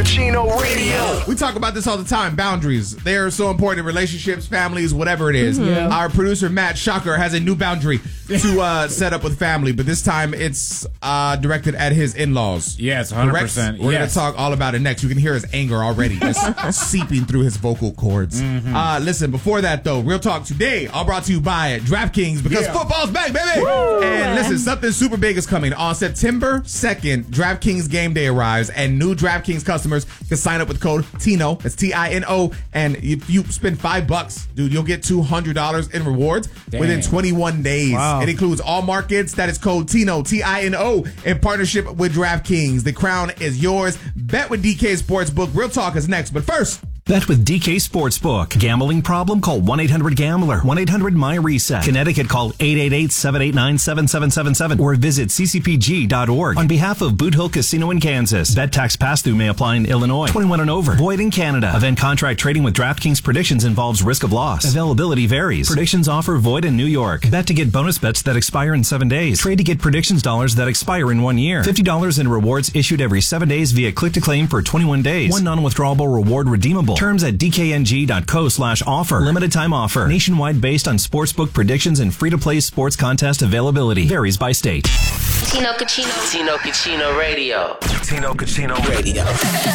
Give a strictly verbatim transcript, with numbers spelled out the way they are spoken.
Kachino Radio. We talk about this all the time. Boundaries. They are so important in relationships, families, whatever it is. Mm-hmm. Yeah. Our producer, Matt Shocker, has a new boundary to uh, set up with family, but this time it's uh, directed at his in-laws. Yes, one hundred percent. We're yes. going to talk all about it next. You can hear his anger already just seeping through his vocal cords. Mm-hmm. Uh, listen, before that, though, Real Talk today, all brought to you by DraftKings, because yeah. football's back, baby! Woo! And listen, something super big is coming. On September second, DraftKings Game Day arrives, and new DraftKings customers can sign up with code TINO, that's T I N O, and if you spend five bucks, dude, you'll get two hundred dollars in rewards Dang. within twenty-one days. Wow. It includes all markets. That is code TINO, T I N O, in partnership with DraftKings. The crown is yours. Bet with D K Sportsbook. Real Talk is next, but first... Bet with D K Sportsbook. Gambling problem? Call one eight hundred gambler. one eight hundred my reset. Connecticut, call eight eight eight, seven eight nine, seven seven seven seven or visit c c p g dot org. On behalf of Boot Hill Casino in Kansas, bet tax pass-through may apply in Illinois. twenty-one and over. Void in Canada. Event contract trading with DraftKings Predictions involves risk of loss. Availability varies. Predictions offer void in New York. Bet to get bonus bets that expire in seven days. Trade to get predictions dollars that expire in one year. fifty dollars in rewards issued every seven days via click-to-claim for twenty-one days. One non-withdrawable reward redeemable. Terms at d k n g dot co slash offer. Limited time offer. Nationwide based on sportsbook predictions and free-to-play sports contest availability. Varies by state. Tino Kachino. Tino Kachino Radio. Tino Kachino Radio.